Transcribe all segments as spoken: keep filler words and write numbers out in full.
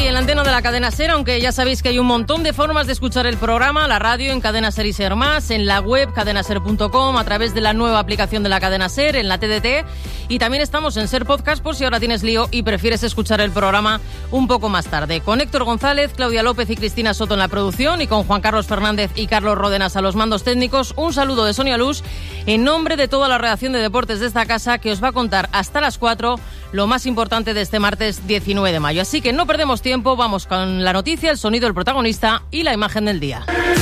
en la antena de la cadena SER, aunque ya sabéis que hay un montón de formas de escuchar el programa, la radio en Cadena SER y SER Más, en la web cadena ser punto com, a través de la nueva aplicación de la cadena SER, en la T D T, y también estamos en SER Podcast por si ahora tienes lío y prefieres escuchar el programa un poco más tarde. Con Héctor González, Claudia López y Cristina Soto en la producción y con Juan Carlos Fernández y Carlos Ródenas a los mandos técnicos, un saludo de Sonia Luz en nombre de toda la redacción de deportes de esta casa que os va a contar hasta las cuatro lo más importante de este martes diecinueve de mayo. Así que no perdemos tiempo, vamos con la noticia, el sonido del protagonista y la imagen del día.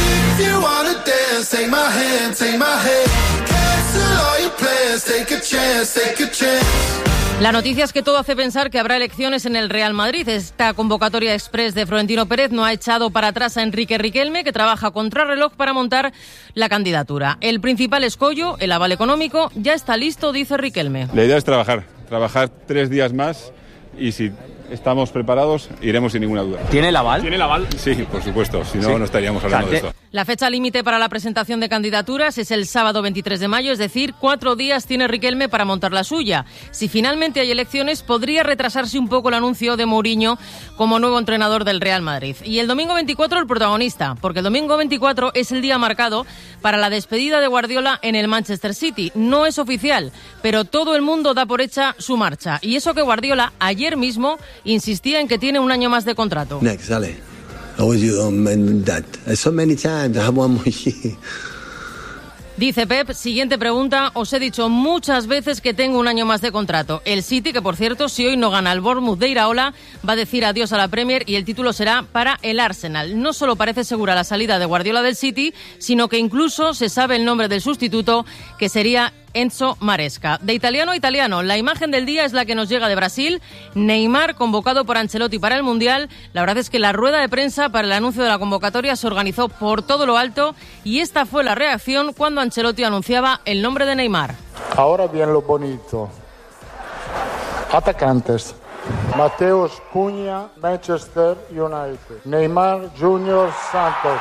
La noticia es que todo hace pensar que habrá elecciones en el Real Madrid. Esta convocatoria express de Florentino Pérez no ha echado para atrás a Enrique Riquelme, que trabaja contrarreloj para montar la candidatura. El principal escollo, el aval económico, ya está listo, dice Riquelme. La idea es trabajar, trabajar tres días más y si estamos preparados, iremos sin ninguna duda. ¿Tiene el aval? ¿Tiene el aval? Sí, por supuesto, si no, sí. no estaríamos hablando de esto. La fecha límite para la presentación de candidaturas es el sábado veintitrés de mayo, es decir, cuatro días tiene Riquelme para montar la suya. Si finalmente hay elecciones, podría retrasarse un poco el anuncio de Mourinho como nuevo entrenador del Real Madrid. Y el domingo veinticuatro el protagonista, porque el domingo veinticuatro es el día marcado para la despedida de Guardiola en el Manchester City. No es oficial, pero todo el mundo da por hecha su marcha. Y eso que Guardiola ayer mismo insistía en que tiene un año más de contrato. Next, dale. I was you on that. So many times I have one more year. Dice Pep, siguiente pregunta, os he dicho muchas veces que tengo un año más de contrato. El City, que por cierto, si hoy no gana el Bournemouth de Iraola, va a decir adiós a la Premier y el título será para el Arsenal. No solo parece segura la salida de Guardiola del City, sino que incluso se sabe el nombre del sustituto, que sería Enzo Maresca. De italiano a italiano, la imagen del día es la que nos llega de Brasil. Neymar, convocado por Ancelotti para el Mundial. La verdad es que la rueda de prensa para el anuncio de la convocatoria se organizó por todo lo alto y esta fue la reacción cuando Ancelotti anunciaba el nombre de Neymar. Ahora bien lo bonito. Atacantes. Mateus Cunha, Manchester United. Neymar Junior Santos.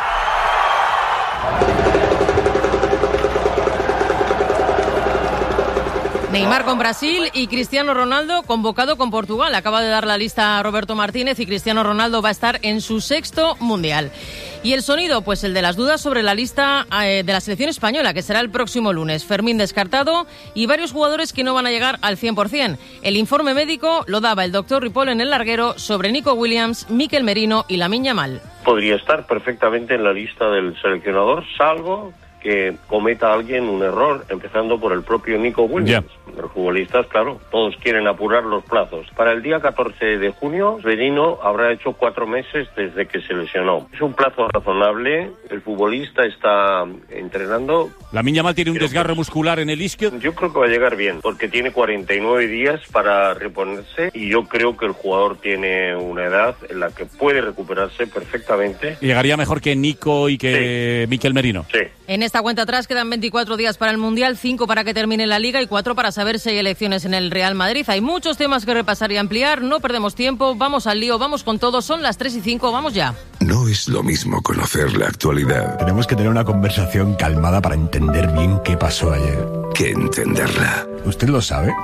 Neymar con Brasil y Cristiano Ronaldo convocado con Portugal. Acaba de dar la lista a Roberto Martínez y Cristiano Ronaldo va a estar en su sexto Mundial. Y el sonido, pues el de las dudas sobre la lista eh, de la selección española, que será el próximo lunes. Fermín descartado y varios jugadores que no van a llegar al cien por ciento. El informe médico lo daba el doctor Ripoll en el larguero sobre Nico Williams, Mikel Merino y Lamine Yamal. Podría estar perfectamente en la lista del seleccionador, salvo que cometa alguien un error, empezando por el propio Nico Williams. Yeah. Los futbolistas, claro, todos quieren apurar los plazos. Para el día catorce de junio, Merino habrá hecho cuatro meses desde que se lesionó. Es un plazo razonable, el futbolista está entrenando. Lamine Yamal tiene un desgarro que, muscular en el isquio. Yo creo que va a llegar bien, porque tiene cuarenta y nueve días para reponerse y yo creo que el jugador tiene una edad en la que puede recuperarse perfectamente. Llegaría mejor que Nico y que sí. Mikel Merino. Sí. En esta cuenta atrás quedan veinticuatro días para el Mundial, cinco para que termine la Liga y cuatro para saber si hay elecciones en el Real Madrid. Hay muchos temas que repasar y ampliar, no perdemos tiempo, vamos al lío, vamos con todo, son las tres y cinco, vamos ya. No es lo mismo conocer la actualidad. Tenemos que tener una conversación calmada para entender bien qué pasó ayer. Que entenderla. ¿Usted lo sabe?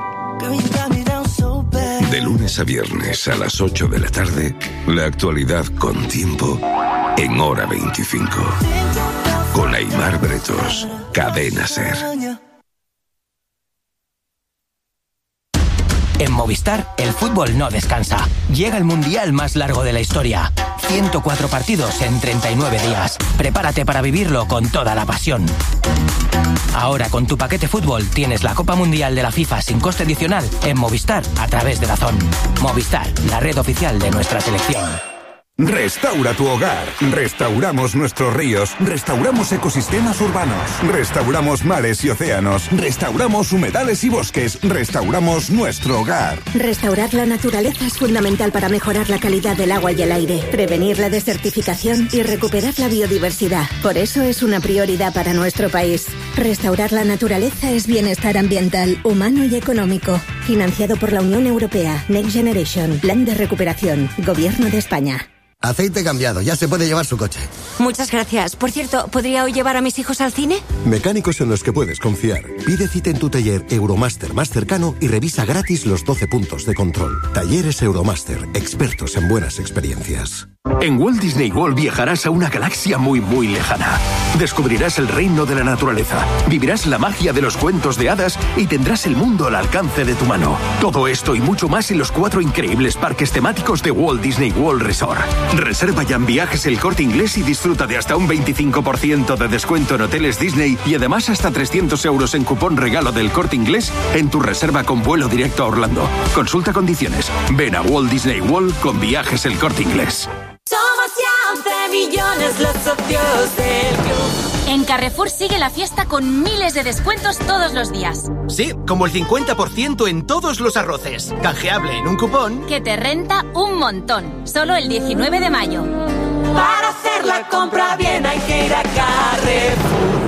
De lunes a viernes a las ocho de la tarde, la actualidad con tiempo en Hora veinticinco. Con Aimar Bretos, Cadena SER. En Movistar, el fútbol no descansa. Llega el mundial más largo de la historia. ciento cuatro partidos en treinta y nueve días. Prepárate para vivirlo con toda la pasión. Ahora con tu paquete fútbol tienes la Copa Mundial de la FIFA sin coste adicional en Movistar a través de DAZN. Movistar, la red oficial de nuestra selección. Restaura tu hogar. Restauramos nuestros ríos. Restauramos ecosistemas urbanos. Restauramos mares y océanos. Restauramos humedales y bosques. Restauramos nuestro hogar. Restaurar la naturaleza es fundamental para mejorar la calidad del agua y el aire, prevenir la desertificación y recuperar la biodiversidad. Por eso es una prioridad para nuestro país. Restaurar la naturaleza es bienestar ambiental, humano y económico. Financiado por la Unión Europea. Next Generation. Plan de recuperación. Gobierno de España. Aceite cambiado, ya se puede llevar su coche. Muchas gracias. Por cierto, ¿podría hoy llevar a mis hijos al cine? Mecánicos en los que puedes confiar. Pide cita en tu taller Euromaster más cercano y revisa gratis los doce puntos de control. Talleres Euromaster, expertos en buenas experiencias. En Walt Disney World viajarás a una galaxia muy muy lejana. Descubrirás el reino de la naturaleza, vivirás la magia de los cuentos de hadas y tendrás el mundo al alcance de tu mano. Todo esto y mucho más en los cuatro increíbles parques temáticos de Walt Disney World Resort. Reserva ya en Viajes El Corte Inglés y disfruta de hasta un veinticinco por ciento de descuento en hoteles Disney y además hasta trescientos euros en cupón regalo del Corte Inglés en tu reserva con vuelo directo a Orlando. Consulta condiciones. Ven a Walt Disney World con Viajes El Corte Inglés. Somos ya once millones los socios del club. En Carrefour sigue la fiesta con miles de descuentos todos los días. Sí, como el cincuenta por ciento en todos los arroces. Canjeable en un cupón que te renta un montón. Solo el diecinueve de mayo. Para hacer la compra bien hay que ir a Carrefour.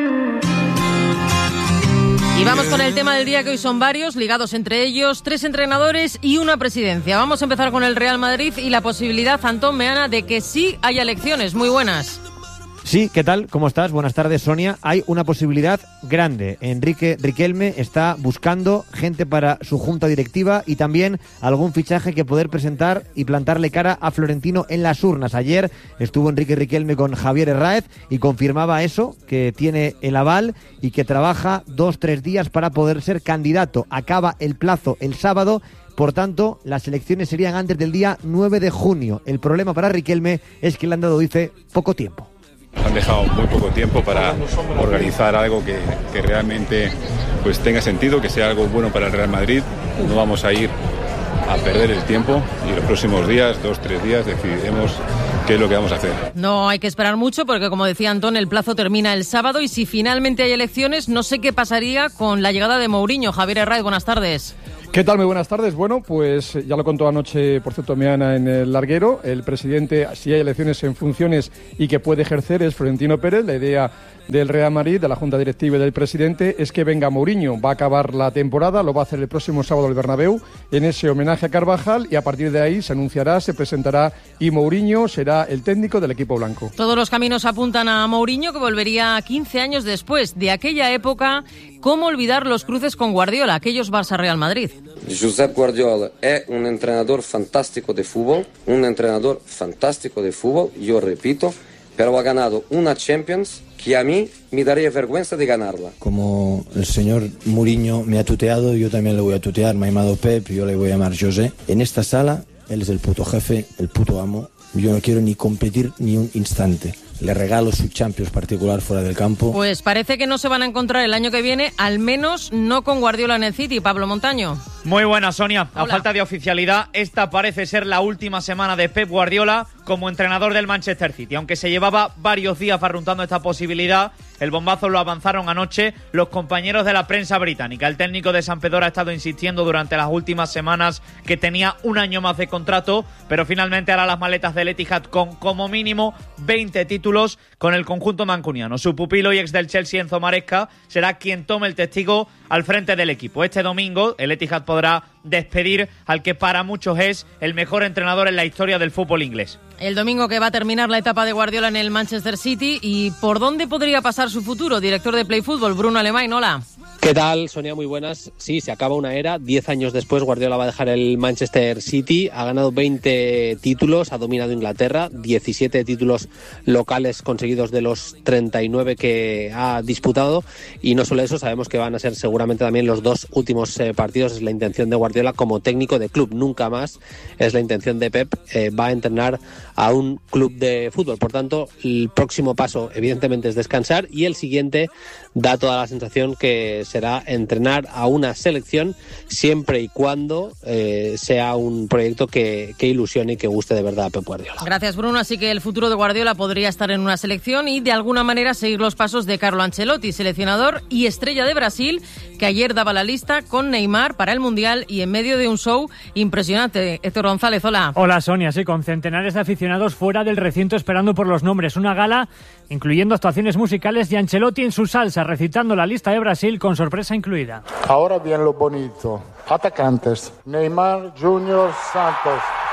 Y vamos con el tema del día, que hoy son varios, ligados entre ellos, tres entrenadores y una presidencia. Vamos a empezar con el Real Madrid y la posibilidad, Antón Meana, de que sí haya elecciones. Muy buenas. Sí, ¿qué tal? ¿Cómo estás? Buenas tardes, Sonia. Hay una posibilidad grande. Enrique Riquelme está buscando gente para su junta directiva y también algún fichaje que poder presentar y plantarle cara a Florentino en las urnas. Ayer estuvo Enrique Riquelme con Javier Herráez y confirmaba eso, que tiene el aval y que trabaja dos, tres días para poder ser candidato. Acaba el plazo el sábado. Por tanto, las elecciones serían antes del día nueve de junio. El problema para Riquelme es que le han dado, dice, poco tiempo. Han dejado muy poco tiempo para organizar algo que, que realmente pues tenga sentido, que sea algo bueno para el Real Madrid. No vamos a ir a perder el tiempo y los próximos días, dos, tres días, decidiremos qué es lo que vamos a hacer. No hay que esperar mucho porque, como decía Antón, el plazo termina el sábado y si finalmente hay elecciones, no sé qué pasaría con la llegada de Mourinho. Javier Herráez, buenas tardes. ¿Qué tal? Muy buenas tardes. Bueno, pues ya lo contó anoche, por cierto, Meana en el larguero. El presidente, si hay elecciones en funciones y que puede ejercer, es Florentino Pérez. La idea del Real Madrid, de la Junta Directiva y del presidente, es que venga Mourinho. Va a acabar la temporada, lo va a hacer el próximo sábado en el Bernabéu, en ese homenaje a Carvajal, y a partir de ahí se anunciará, se presentará y Mourinho será el técnico del equipo blanco. Todos los caminos apuntan a Mourinho, que volvería quince años después de aquella época. ¿Cómo olvidar los cruces con Guardiola, aquellos Barça-Real Madrid? Josep Guardiola es un entrenador fantástico de fútbol, un entrenador fantástico de fútbol, yo repito, pero ha ganado una Champions que a mí me daría vergüenza de ganarla. Como el señor Mourinho me ha tuteado, yo también le voy a tutear. Me ha llamado Pep, yo le voy a llamar José. En esta sala, él es el puto jefe, el puto amo. Yo no quiero ni competir ni un instante. Le regalo su Champions particular fuera del campo. Pues parece que no se van a encontrar el año que viene, al menos no con Guardiola en el City. Pablo Montaño. Muy buena, Sonia. Hola. A falta de oficialidad, esta parece ser la última semana de Pep Guardiola como entrenador del Manchester City. Aunque se llevaba varios días barruntando esta posibilidad, el bombazo lo avanzaron anoche los compañeros de la prensa británica. El técnico de San Pedro ha estado insistiendo durante las últimas semanas que tenía un año más de contrato, pero finalmente hará las maletas del Etihad con como mínimo veinte títulos con el conjunto mancuniano. Su pupilo y ex del Chelsea, Enzo Maresca, será quien tome el testigo al frente del equipo. Este domingo el Etihad podrá despedir al que para muchos es el mejor entrenador en la historia del fútbol inglés. El domingo que va a terminar la etapa de Guardiola en el Manchester City. ¿Y por dónde podría pasar su futuro? Director de Play Fútbol, Bruno Alemán, hola. ¿Qué tal, Sonia? Muy buenas. Sí, se acaba una era. Diez años después, Guardiola va a dejar el Manchester City. Ha ganado veinte títulos, ha dominado Inglaterra, diecisiete títulos locales conseguidos de los treinta y nueve que ha disputado. Y no solo eso, sabemos que van a ser seguramente también los dos últimos eh, partidos. Es la intención de Guardiola como técnico de club. Nunca más es la intención de Pep. Eh, va a entrenar a un club de fútbol. Por tanto, el próximo paso, evidentemente, es descansar. Y el siguiente da toda la sensación que será entrenar a una selección siempre y cuando eh, sea un proyecto que, que ilusione y que guste de verdad a Pep Guardiola. Gracias, Bruno. Así que el futuro de Guardiola podría estar en una selección y de alguna manera seguir los pasos de Carlo Ancelotti, seleccionador y estrella de Brasil, que ayer daba la lista con Neymar para el Mundial y en medio de un show impresionante. Héctor González, hola. Hola, Sonia. Sí, con centenares de aficionados fuera del recinto esperando por los nombres. Una gala incluyendo actuaciones musicales y Ancelotti en su salsa, recitando la lista de Brasil con sorpresa incluida. Ahora bien lo bonito. Atacantes. Neymar Junior Santos.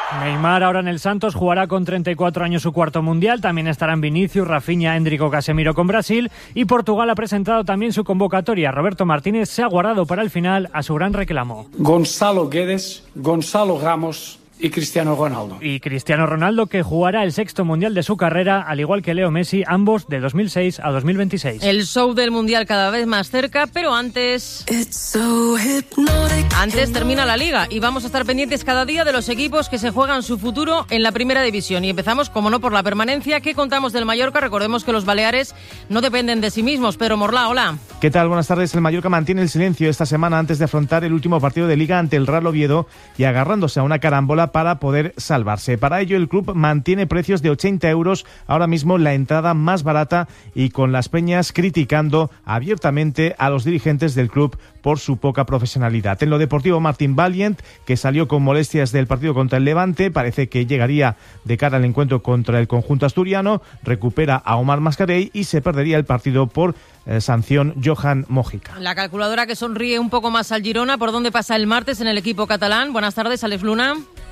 Neymar ahora en el Santos jugará con treinta y cuatro años su cuarto mundial. También estarán Vinicius, Rafinha, Endrick, Casemiro con Brasil. Y Portugal ha presentado también su convocatoria. Roberto Martínez se ha guardado para el final a su gran reclamo. Gonzalo Guedes, Gonzalo Ramos y Cristiano Ronaldo. Y Cristiano Ronaldo, que jugará el sexto mundial de su carrera, al igual que Leo Messi, ambos de dos mil seis a dos mil veintiséis. El show del mundial cada vez más cerca, pero antes... Antes termina la Liga y vamos a estar pendientes cada día de los equipos que se juegan su futuro en la primera división. Y empezamos, como no, por la permanencia. ¿Qué contamos del Mallorca? Recordemos que los baleares no dependen de sí mismos. Pedro Morlá, hola. ¿Qué tal? Buenas tardes. El Mallorca mantiene el silencio esta semana antes de afrontar el último partido de Liga ante el Real Oviedo y agarrándose a una carambola para poder salvarse. Para ello, el club mantiene precios de ochenta euros, ahora mismo la entrada más barata, y con las peñas criticando abiertamente a los dirigentes del club por su poca profesionalidad. En lo deportivo, Martín Valiant, que salió con molestias del partido contra el Levante, parece que llegaría de cara al encuentro contra el conjunto asturiano, recupera a Omar Mascarell y se perdería el partido por eh, sanción Johan Mojica. La calculadora que sonríe un poco más al Girona, ¿por dónde pasa el martes en el equipo catalán? Buenas tardes, Alex Luna.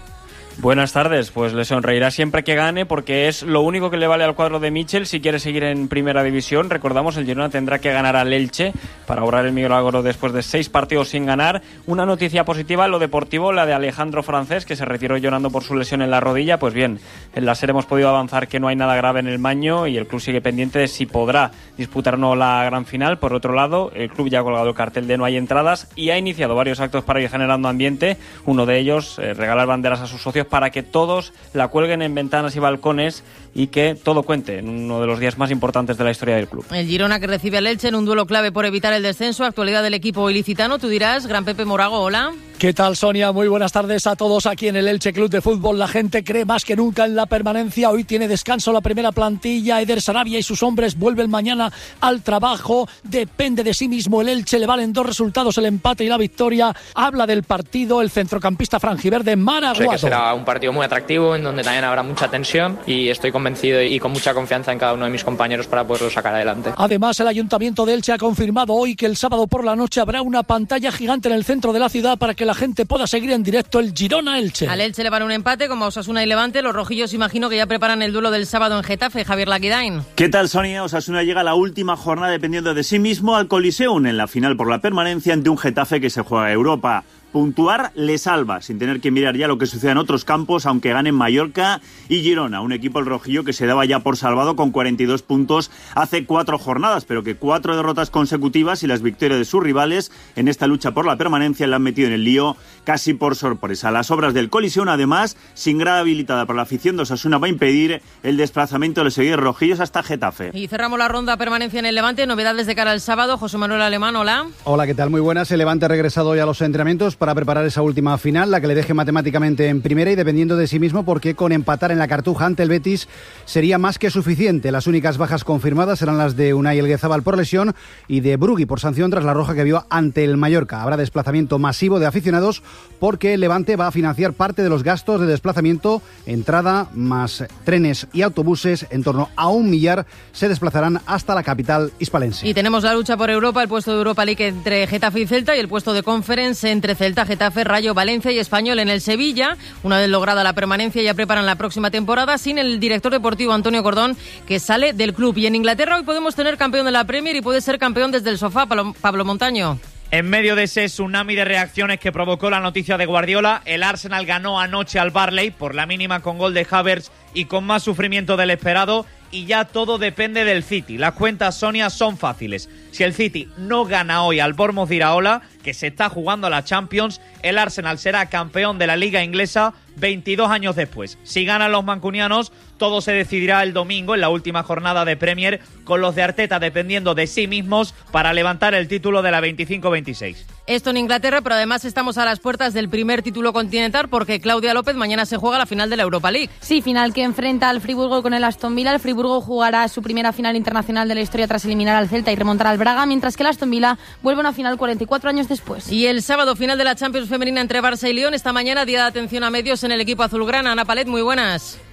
Buenas tardes, pues le sonreirá siempre que gane porque es lo único que le vale al cuadro de Michel si quiere seguir en primera división. Recordamos, el Girona tendrá que ganar al Elche para ahorrar el milagro después de seis partidos sin ganar. Una noticia positiva en lo deportivo, la de Alejandro Francés, que se retiró llorando por su lesión en la rodilla. Pues bien, en la SER hemos podido avanzar que no hay nada grave en el maño y el club sigue pendiente de si podrá disputar o no la gran final. Por otro lado, el club ya ha colgado el cartel de no hay entradas y ha iniciado varios actos para ir generando ambiente. Uno de ellos, eh, regalar banderas a sus socios para que todos la cuelguen en ventanas y balcones y que todo cuente en uno de los días más importantes de la historia del club. El Girona, que recibe al Elche en un duelo clave por evitar el descenso. Actualidad del equipo ilicitano, tú dirás. Gran Pepe Morago, hola. ¿Qué tal, Sonia? Muy buenas tardes a todos aquí en el Elche Club de Fútbol. La gente cree más que nunca en la permanencia. Hoy tiene descanso la primera plantilla. Eder Sarabia y sus hombres vuelven mañana al trabajo. Depende de sí mismo el Elche. Le valen dos resultados, el empate y la victoria. Habla del partido el centrocampista franjiverde Mara Aguado. Sé que será un partido muy atractivo en donde también habrá mucha tensión y estoy convencido y con mucha confianza en cada uno de mis compañeros para poderlo sacar adelante. Además, el Ayuntamiento de Elche ha confirmado hoy que el sábado por la noche habrá una pantalla gigante en el centro de la ciudad para que la gente pueda seguir en directo el Girona-Elche. Al Elche le vale un empate como Osasuna y Levante. Los rojillos imagino que ya preparan el duelo del sábado en Getafe. Javier Laquidain. ¿Qué tal, Sonia? Osasuna llega a la última jornada dependiendo de sí mismo al Coliseum en la final por la permanencia ante un Getafe que se juega a Europa. Puntuar le salva, sin tener que mirar ya lo que sucede en otros campos, aunque ganen Mallorca y Girona, un equipo el rojillo que se daba ya por salvado con cuarenta y dos puntos hace cuatro jornadas, pero que cuatro derrotas consecutivas y las victorias de sus rivales en esta lucha por la permanencia le han metido en el lío casi por sorpresa. Las obras del Coliseum, además, sin grada habilitada para la afición de Osasuna, va a impedir el desplazamiento de los seguidores rojillos hasta Getafe. Y cerramos la ronda permanencia en el Levante. Novedades de cara al sábado. José Manuel Alemán, hola. Hola, ¿qué tal? Muy buenas. El Levante ha regresado hoy a los entrenamientos para preparar esa última final, la que le deje matemáticamente en primera y dependiendo de sí mismo, porque con empatar en la Cartuja ante el Betis sería más que suficiente. Las únicas bajas confirmadas serán las de Unai Elguezabal por lesión y de Brugui por sanción tras la roja que vio ante el Mallorca. Habrá desplazamiento masivo de aficionados porque el Levante va a financiar parte de los gastos de desplazamiento, entrada más trenes y autobuses. En torno a un millar se desplazarán hasta la capital hispalense. Y tenemos la lucha por Europa, el puesto de Europa League entre Getafe y Celta y el puesto de Conference entre Celta, Getafe, Rayo, Valencia y Español. En el Sevilla, una vez lograda la permanencia, ya preparan la próxima temporada sin el director deportivo Antonio Cordón, que sale del club. Y en Inglaterra hoy podemos tener campeón de la Premier y puede ser campeón desde el sofá, Pablo, Pablo Montaño. En medio de ese tsunami de reacciones que provocó la noticia de Guardiola, el Arsenal ganó anoche al Burnley por la mínima con gol de Havertz y con más sufrimiento del esperado, y ya todo depende del City. Las cuentas, Sonia, son fáciles. Si el City no gana hoy al Bournemouth Iraola, que se está jugando a la Champions, el Arsenal será campeón de la Liga Inglesa veintidós años después. Si ganan los mancunianos, todo se decidirá el domingo en la última jornada de Premier, con los de Arteta dependiendo de sí mismos para levantar el título de la veinticinco veintiséis. Esto en Inglaterra, pero además estamos a las puertas del primer título continental porque Claudia López, mañana se juega la final de la Europa League. Sí, final que enfrenta al Friburgo con el Aston Villa. El Friburgo jugará su primera final internacional de la historia tras eliminar al Celta y remontar al Braga, mientras que el Aston Villa vuelve a una final cuarenta y cuatro años después. Y el sábado, final de la Champions femenina entre Barça y Lyon. Esta mañana, día de atención a medios en el equipo azulgrana. Ana Palet, muy buenas.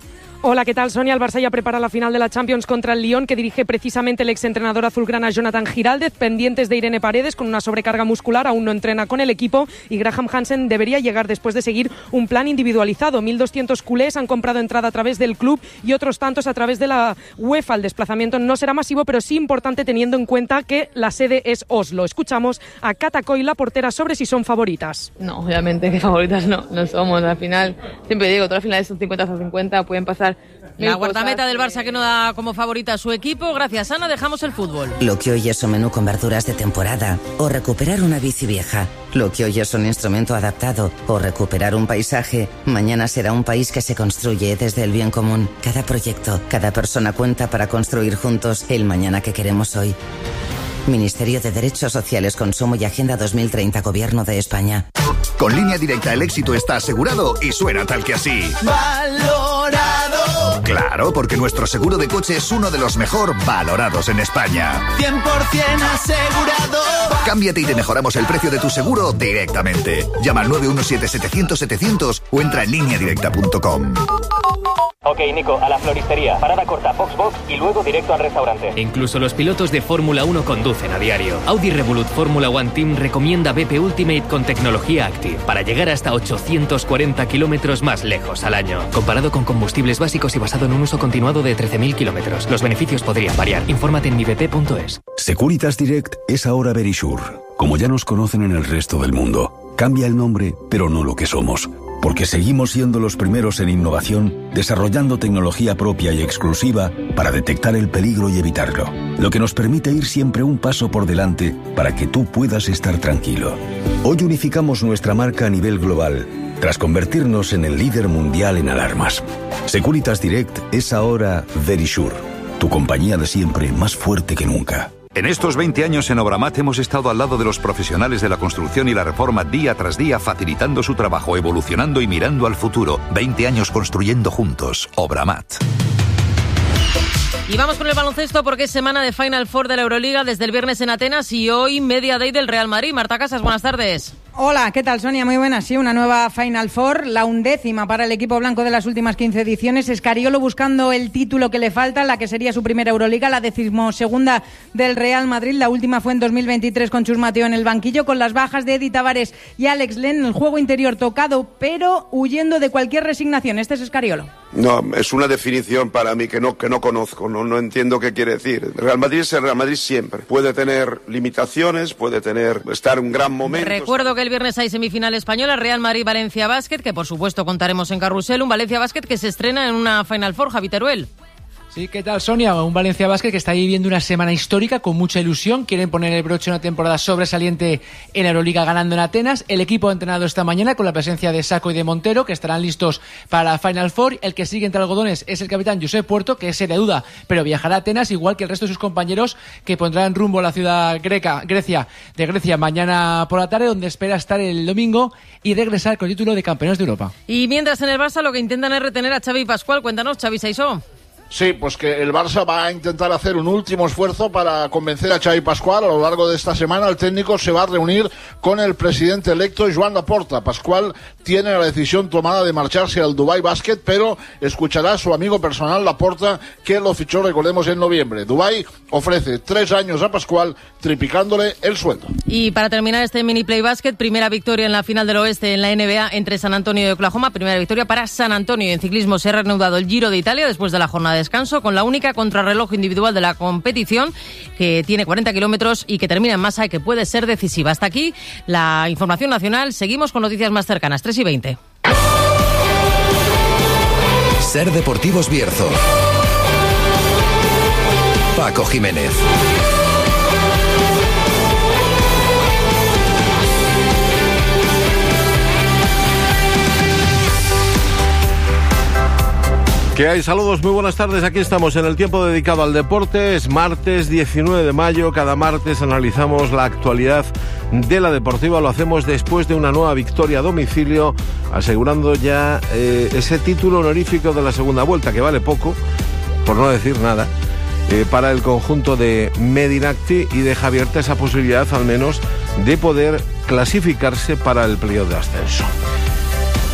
Hola, ¿qué tal? Sonia, el Barça ya prepara la final de la Champions contra el Lyon, que dirige precisamente el exentrenador azulgrana Jonathan Giraldez, pendientes de Irene Paredes con una sobrecarga muscular, aún no entrena con el equipo, y Graham Hansen debería llegar después de seguir un plan individualizado. mil doscientos culés han comprado entrada a través del club y otros tantos a través de la UEFA. El desplazamiento no será masivo, pero sí importante teniendo en cuenta que la sede es Oslo. Escuchamos a Cata Coy, la portera, sobre si son favoritas. No, obviamente que favoritas no, no somos. Al final, siempre digo, todas las finales son cincuenta a cincuenta, pueden pasar. La guardameta del Barça que no da como favorita a su equipo. Gracias, Ana, dejamos el fútbol. Lo que hoy es un menú con verduras de temporada, o recuperar una bici vieja. Lo que hoy es un instrumento adaptado, o recuperar un paisaje, mañana será un país que se construye desde el bien común. Cada proyecto, cada persona cuenta para construir juntos el mañana que queremos hoy. Ministerio de Derechos Sociales, Consumo y Agenda dos mil treinta, Gobierno de España. Con Línea Directa el éxito está asegurado y suena tal que así. ¡Valorado! Claro, porque nuestro seguro de coche es uno de los mejor valorados en España. cien por ciento asegurado. Cámbiate y te mejoramos el precio de tu seguro directamente. Llama al nueve uno siete setecientos setecientos o entra en línea directa punto com. Ok, Nico, a la floristería. Parada corta, Foxbox y luego directo al restaurante. Incluso los pilotos de Fórmula uno conducen a diario. Audi Revolut Fórmula One Team recomienda B P Ultimate con tecnología Active para llegar hasta ochocientos cuarenta kilómetros más lejos al año. Comparado con combustibles básicos y basado en un uso continuado de trece mil kilómetros. Los beneficios podrían variar. Infórmate en mi b p punto es. Securitas Direct es ahora Verisure. Como ya nos conocen en el resto del mundo, cambia el nombre, pero no lo que somos. Porque seguimos siendo los primeros en innovación, desarrollando tecnología propia y exclusiva para detectar el peligro y evitarlo. Lo que nos permite ir siempre un paso por delante para que tú puedas estar tranquilo. Hoy unificamos nuestra marca a nivel global, tras convertirnos en el líder mundial en alarmas. Securitas Direct es ahora Verisure, tu compañía de siempre más fuerte que nunca. En estos veinte años en Obramat hemos estado al lado de los profesionales de la construcción y la reforma día tras día, facilitando su trabajo, evolucionando y mirando al futuro. veinte años construyendo juntos. Obramat. Y vamos con el baloncesto porque es semana de Final Four de la Euroliga desde el viernes en Atenas y hoy Media Day del Real Madrid. Marta Casas, buenas tardes. Hola, ¿qué tal, Sonia? Muy buenas. Sí, una nueva Final Four, la undécima para el equipo blanco de las últimas quince ediciones. Escariolo buscando el título que le falta, la que sería su primera Euroliga, la decimosegunda del Real Madrid. La última fue en dos mil veintitrés con Chus Mateo en el banquillo, con las bajas de Eddie Tavares y Alex Len. El juego interior tocado, pero huyendo de cualquier resignación. Este es Escariolo. No, es una definición para mí que no, que no conozco, no, no entiendo qué quiere decir. El Real Madrid es el Real Madrid siempre. Puede tener limitaciones, puede tener estar en un gran momento. Recuerdo que el viernes hay semifinal española, Real Madrid-Valencia Basket, que por supuesto contaremos en Carrusel, un Valencia Basket que se estrena en una Final Four, Javi Teruel. Sí, ¿qué tal, Sonia? Un Valencia Basket que está viviendo una semana histórica con mucha ilusión. Quieren poner el broche a una temporada sobresaliente en la Euroliga ganando en Atenas. El equipo ha entrenado esta mañana con la presencia de Sacco y de Montero, que estarán listos para la Final Four. El que sigue entre algodones es el capitán Josep Puerto, que es seria duda, pero viajará a Atenas, igual que el resto de sus compañeros, que pondrán rumbo a la ciudad greca, Grecia, de Grecia mañana por la tarde, donde espera estar el domingo y regresar con el título de campeones de Europa. Y mientras en el Barça lo que intentan es retener a Xavi Pascual. Cuéntanos, Xavi Saisó. Sí, pues que el Barça va a intentar hacer un último esfuerzo para convencer a Xavi Pascual. A lo largo de esta semana el técnico se va a reunir con el presidente electo Joan Laporta. Pascual tiene la decisión tomada de marcharse al Dubai Basket, pero escuchará a su amigo personal Laporta, que lo fichó, recordemos, en noviembre. Dubai ofrece tres años a Pascual, triplicándole el sueldo. Y para terminar este mini play basket, primera victoria en la final del oeste en la N B A entre San Antonio y Oklahoma. Primera victoria para San Antonio. En ciclismo se ha reanudado el Giro de Italia después de la jornada de descanso, con la única contrarreloj individual de la competición, que tiene cuarenta kilómetros y que termina en masa y que puede ser decisiva. Hasta aquí la información nacional. Seguimos con noticias más cercanas, tres y veinte. Ser Deportivos Bierzo. Paco Jiménez. ¿Qué hay? Saludos, muy buenas tardes. Aquí estamos en el tiempo dedicado al deporte. Es martes diecinueve de mayo. Cada martes analizamos la actualidad de la deportiva. Lo hacemos después de una nueva victoria a domicilio, asegurando ya eh, ese título honorífico de la segunda vuelta, que vale poco, por no decir nada, eh, para el conjunto de Medinacti, y deja abierta esa posibilidad al menos de poder clasificarse para el playoff de ascenso.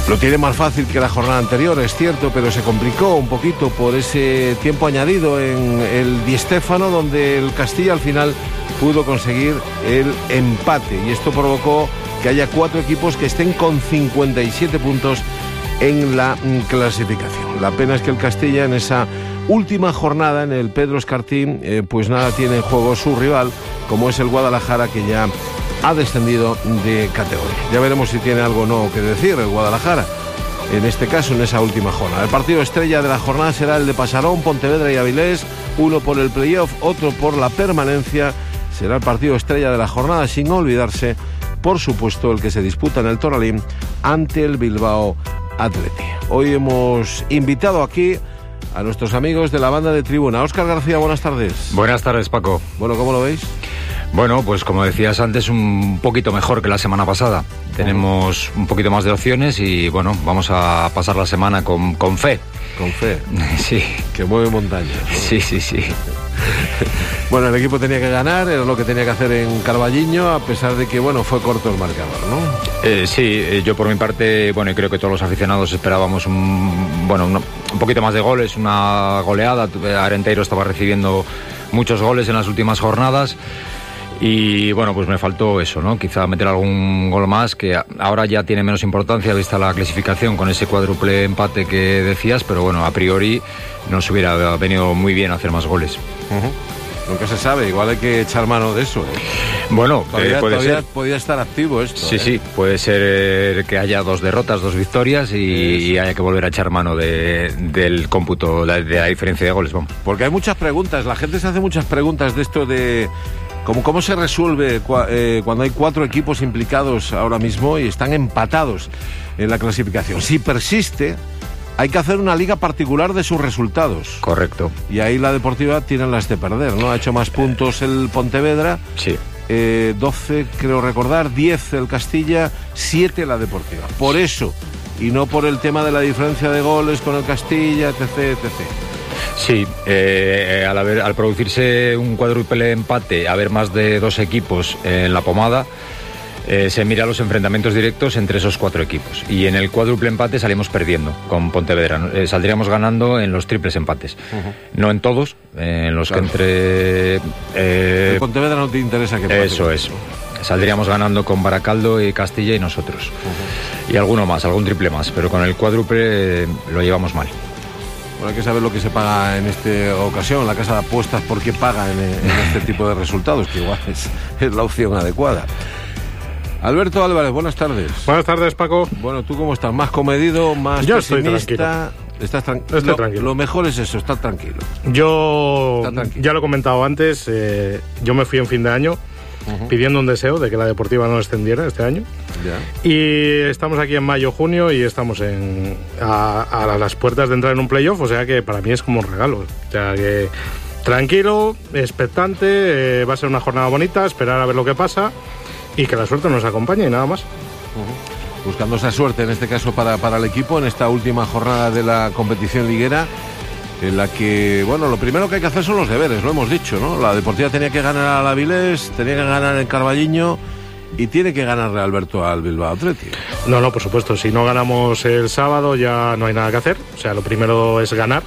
Lo tiene más fácil que la jornada anterior, es cierto, pero se complicó un poquito por ese tiempo añadido en el Di Stéfano, donde el Castilla al final pudo conseguir el empate. Y esto provocó que haya cuatro equipos que estén con cincuenta y siete puntos en la clasificación. La pena es que el Castilla en esa última jornada en el Pedro Escartín, eh, pues nada tiene en juego su rival, como es el Guadalajara, que ya ha descendido de categoría. Ya veremos si tiene algo o no que decir el Guadalajara, en este caso en esa última jornada. El partido estrella de la jornada será el de Pasarón, Pontevedra y Avilés, uno por el playoff, otro por la permanencia. Será el partido estrella de la jornada, sin olvidarse, por supuesto, el que se disputa en el Toralín ante el Bilbao Athletic. Hoy hemos invitado aquí a nuestros amigos de la banda de tribuna. Óscar García, buenas tardes. Buenas tardes, Paco. Bueno, ¿cómo lo veis? Bueno, pues como decías antes, un poquito mejor que la semana pasada. Tenemos un poquito más de opciones y bueno, vamos a pasar la semana con, con fe. Con fe. Sí. Que mueve montañas, ¿no? Sí, sí, sí. Bueno, el equipo tenía que ganar, era lo que tenía que hacer en Carballiño, a pesar de que, bueno, fue corto el marcador, ¿no? Eh, sí, yo por mi parte, bueno, y creo que todos los aficionados esperábamos un, bueno, un, un poquito más de goles, una goleada. Arenteiro estaba recibiendo muchos goles en las últimas jornadas. Y bueno, pues me faltó eso, ¿no? Quizá meter algún gol más, que ahora ya tiene menos importancia vista la clasificación con ese cuádruple empate que decías, pero bueno, a priori nos hubiera venido muy bien hacer más goles. Uh-huh. Nunca se sabe, igual hay que echar mano de eso, ¿eh? Bueno, todavía, eh, puede todavía ser. Podría estar activo esto. Sí, ¿eh? sí, puede ser que haya dos derrotas, dos victorias y, y haya que volver a echar mano de, del cómputo, de, de la diferencia de goles, vamos. Porque hay muchas preguntas, la gente se hace muchas preguntas de esto de... ¿Cómo, ¿Cómo se resuelve eh, cuando hay cuatro equipos implicados ahora mismo y están empatados en la clasificación? Si persiste, hay que hacer una liga particular de sus resultados. Correcto. Y ahí la Deportiva tiene las de perder, ¿no? Ha hecho más puntos el Pontevedra. Sí. Eh, doce, creo recordar, diez el Castilla, siete la Deportiva. Por eso, y no por el tema de la diferencia de goles con el Castilla, etc, etcétera. Sí, eh, al, haber, al producirse un cuádruple empate, haber más de dos equipos en la pomada, eh, se mira los enfrentamientos directos entre esos cuatro equipos. Y en el cuádruple empate salimos perdiendo con Pontevedra. Eh, saldríamos ganando en los triples empates. Uh-huh. No en todos, eh, en los claro. que entre... Eh, el Pontevedra no te interesa que pase. Eso es. Saldríamos ganando con Baracaldo y Castilla y nosotros. Uh-huh. Y alguno más, algún triple más. Pero con el cuádruple eh, lo llevamos mal. Bueno, hay que saber lo que se paga en esta ocasión, la casa de apuestas, por qué paga en, en este tipo de resultados, que igual es, es la opción adecuada. Alberto Álvarez, buenas tardes. Buenas tardes, Paco. Bueno, ¿tú cómo estás? ¿Más comedido, más Yo pesimista? Estoy tranquilo. ¿Estás tran- estoy lo, tranquilo. Lo mejor es eso, estar tranquilo. Yo, estar tranquilo. Ya lo he comentado antes, eh, yo me fui en fin de año uh-huh. pidiendo un deseo de que la Deportiva no descendiera este año. Ya. Y estamos aquí en mayo, junio y estamos en, a, a las puertas de entrar en un playoff, o sea que para mí es como un regalo. O sea que tranquilo, expectante, eh, va a ser una jornada bonita, esperar a ver lo que pasa y que la suerte nos acompañe y nada más. Uh-huh. Buscando esa suerte en este caso para, para el equipo en esta última jornada de la competición liguera, en la que, bueno, lo primero que hay que hacer son los deberes, lo hemos dicho, ¿no? La Deportiva tenía que ganar al Avilés, tenía que ganar en Carballiño y tiene que ganarle Alberto al Bilbao Athletic. No, no, por supuesto, si no ganamos el sábado ya no hay nada que hacer, o sea, lo primero es ganar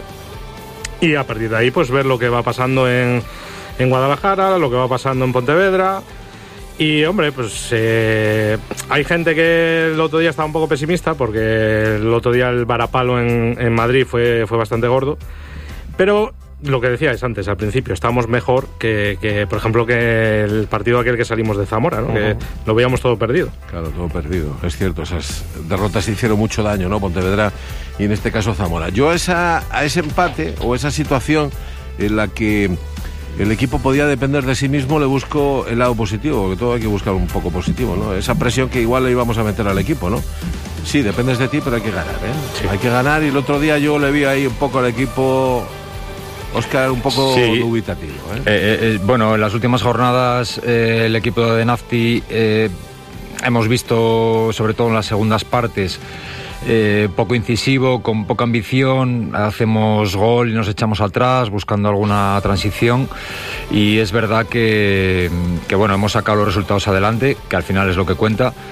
y a partir de ahí pues ver lo que va pasando en, en Guadalajara, lo que va pasando en Pontevedra. Y hombre, pues eh, hay gente que el otro día estaba un poco pesimista porque el otro día el varapalo en, en Madrid fue, fue bastante gordo, pero lo que decíais antes, al principio, estábamos mejor que, que, por ejemplo, que el partido aquel que salimos de Zamora, ¿no? Uh-huh. Que lo veíamos todo perdido. Claro, todo perdido, es cierto, esas derrotas hicieron mucho daño, ¿no? Pontevedra y en este caso Zamora. Yo a, esa, a ese empate o esa situación en la que el equipo podía depender de sí mismo, le busco el lado positivo, porque todo hay que buscar un poco positivo, ¿no? Esa presión que igual le íbamos a meter al equipo, ¿no? Sí, dependes de ti, pero hay que ganar, ¿eh? Sí. Hay que ganar y el otro día yo le vi ahí un poco al equipo, Óscar, un poco sí. dubitativo, ¿eh? Eh, eh, bueno, en las últimas jornadas eh, el equipo de Nafti eh, hemos visto, sobre todo en las segundas partes, Eh, poco incisivo, con poca ambición, hacemos gol y nos echamos atrás buscando alguna transición y es verdad que, que bueno, hemos sacado los resultados adelante, que al final es lo que cuenta,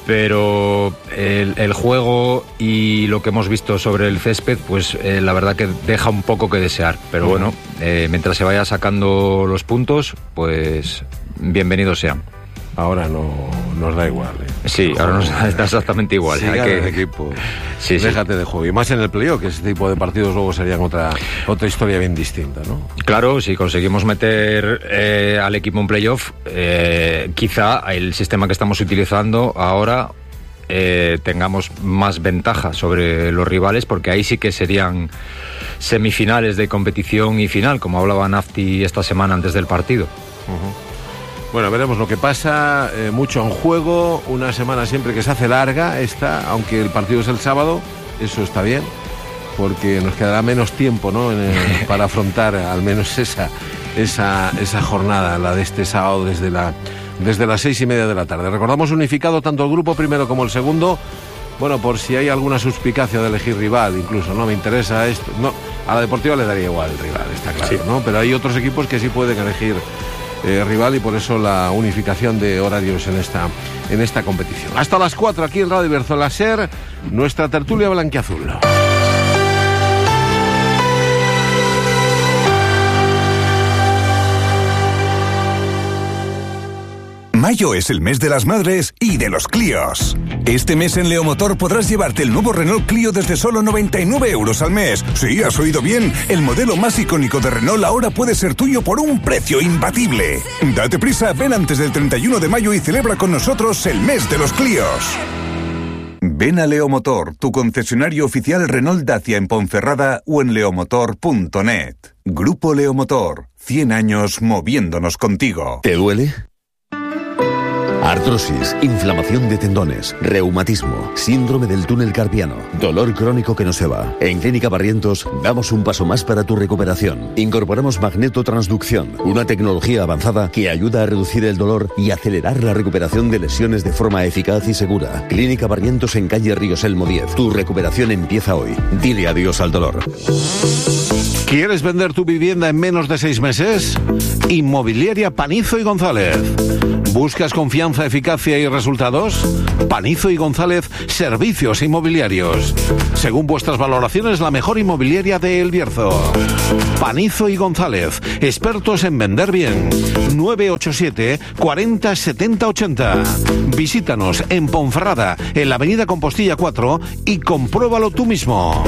pero el, el juego y lo que hemos visto sobre el césped, pues eh, la verdad que deja un poco que desear. Pero bueno, eh, mientras se vaya sacando los puntos, pues bienvenidos sean. Ahora no nos da igual. ¿eh? Sí, ahora nos da exactamente igual. Sí, hay que... el equipo. Sí, Déjate sí. de juego. Y más en el playoff, que ese tipo de partidos luego serían otra otra historia bien distinta, ¿no? Claro, si conseguimos meter eh, al equipo en playoff, eh, quizá el sistema que estamos utilizando ahora eh, tengamos más ventaja sobre los rivales, porque ahí sí que serían semifinales de competición y final, como hablaba Nafti esta semana antes del partido. Uh-huh. Bueno, veremos lo que pasa, eh, mucho en juego, una semana siempre que se hace larga esta, aunque el partido es el sábado, eso está bien, porque nos quedará menos tiempo, ¿no? En el, para afrontar al menos esa, esa, esa jornada, la de este sábado desde, la, desde las seis y media de la tarde. Recordamos unificado tanto el grupo primero como el segundo, bueno, por si hay alguna suspicacia de elegir rival, incluso, ¿no? Me interesa esto, no, a la Deportiva le daría igual el rival, está claro, sí. ¿no? Pero hay otros equipos que sí pueden elegir Eh, rival y por eso la unificación de horarios en esta, en esta competición. Hasta las cuatro aquí en Radio Iberzola SER, nuestra tertulia blanquiazul. Mayo es el mes de las madres y de los Clios. Este mes en Leomotor podrás llevarte el nuevo Renault Clio desde solo noventa y nueve euros al mes. Sí, has oído bien. El modelo más icónico de Renault ahora puede ser tuyo por un precio imbatible. Date prisa, ven antes del treinta y uno de mayo y celebra con nosotros el mes de los Clios. Ven a Leomotor, tu concesionario oficial Renault Dacia en Ponferrada o en leomotor punto net. Grupo Leomotor, cien años moviéndonos contigo. ¿Te duele? Artrosis, inflamación de tendones, reumatismo, síndrome del túnel carpiano, dolor crónico que no se va. En Clínica Barrientos damos un paso más para tu recuperación. Incorporamos magnetotransducción, una tecnología avanzada que ayuda a reducir el dolor y acelerar la recuperación de lesiones de forma eficaz y segura. Clínica Barrientos en calle Ríos Elmo diez. Tu recuperación empieza hoy. Dile adiós al dolor. ¿Quieres vender tu vivienda en menos de seis meses? Inmobiliaria Panizo y González. ¿Buscas confianza, eficacia y resultados? Panizo y González, servicios inmobiliarios. Según vuestras valoraciones, la mejor inmobiliaria de El Bierzo. Panizo y González, expertos en vender bien. nueve ocho siete, cuarenta, setenta, ochenta. Visítanos en Ponferrada, en la avenida Compostilla cuatro, y compruébalo tú mismo.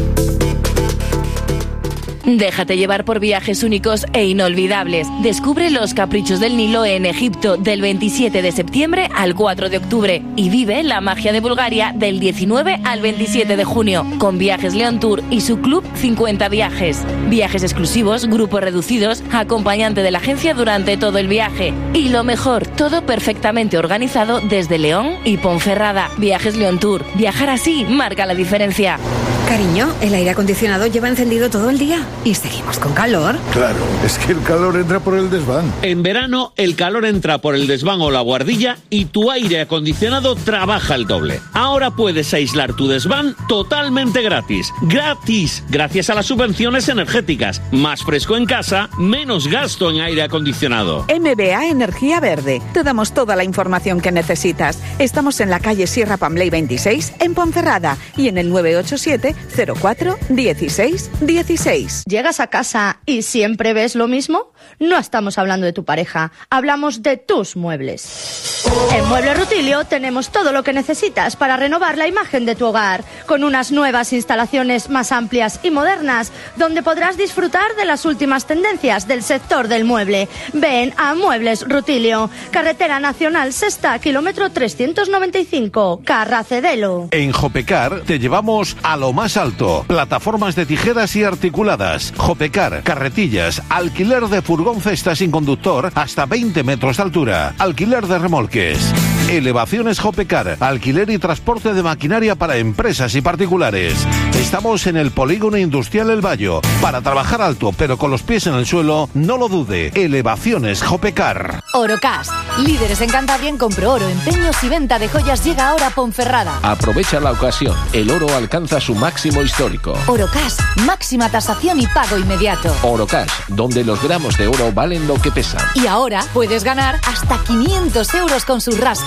Déjate llevar por viajes únicos e inolvidables. Descubre los caprichos del Nilo en Egipto del veintisiete de septiembre al cuatro de octubre y vive la magia de Bulgaria del diecinueve al veintisiete de junio con Viajes León Tour y su club cincuenta viajes. Viajes exclusivos, grupos reducidos, acompañante de la agencia durante todo el viaje. Y lo mejor, todo perfectamente organizado desde León y Ponferrada. Viajes León Tour. Viajar así marca la diferencia. Cariño, el aire acondicionado lleva encendido todo el día y seguimos con calor. Claro, es que el calor entra por el desván. En verano, el calor entra por el desván o la guardilla y tu aire acondicionado trabaja el doble. Ahora puedes aislar tu desván totalmente gratis. ¡Gratis! Gracias a las subvenciones energéticas. Más fresco en casa, menos gasto en aire acondicionado. M B A Energía Verde. Te damos toda la información que necesitas. Estamos en la calle Sierra Pambley veintiséis, en Ponferrada, y en el nueve ocho siete, cero cuatro, dieciséis, dieciséis. ¿Llegas a casa y siempre ves lo mismo? No estamos hablando de tu pareja, hablamos de tus muebles. En Muebles Rutilio tenemos todo lo que necesitas para renovar la imagen de tu hogar, con unas nuevas instalaciones más amplias y modernas, donde podrás disfrutar de las últimas tendencias del sector del mueble. Ven a Muebles Rutilio, Carretera Nacional Sexta, kilómetro trescientos noventa y cinco, Carracedelo. En Jopecar te llevamos a lo más alto, plataformas de tijeras y articuladas. Jopecar, carretillas, alquiler de furgón cesta sin conductor hasta veinte metros de altura, alquiler de remolques. Elevaciones Jopecar, alquiler y transporte de maquinaria para empresas y particulares. Estamos en el Polígono Industrial El Bayo. Para trabajar alto pero con los pies en el suelo, no lo dude. Elevaciones Jopecar. Orocas, líderes en Cantabria en compro oro, empeños y venta de joyas, llega ahora a Ponferrada. Aprovecha la ocasión, el oro alcanza su máximo histórico. Orocas, máxima tasación y pago inmediato. Orocas, donde los gramos de oro valen lo que pesan. Y ahora puedes ganar hasta quinientos euros con sus rascas.